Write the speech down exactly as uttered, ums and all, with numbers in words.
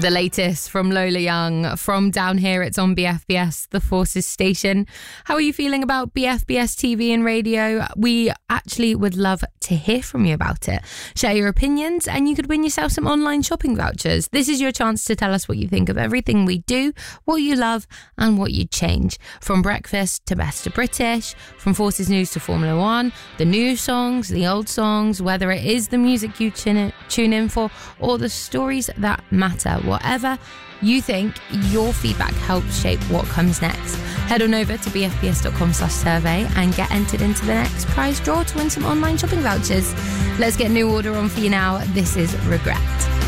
The latest from Lola Young. From Down Here, it's on B F B S, the Forces station. How are you feeling about B F B S T V and radio? We actually would love to hear from you about it. Share your opinions and you could win yourself some online shopping vouchers. This is your chance to tell us what you think of everything we do, what you love and what you'd change. From breakfast to best of British, from Forces News to Formula One, the new songs, the old songs, whether it is the music you tune in for or the stories that matter. Whatever you think, your feedback helps shape what comes next. Head on over to bfbs.com slash survey and get entered into the next prize draw to win some online shopping vouchers. Let's get New Order on for you now. This is Regret.